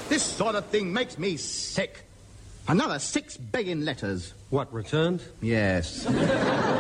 This sort of thing makes me sick. Another 6 begging letters. What, returned? Yes.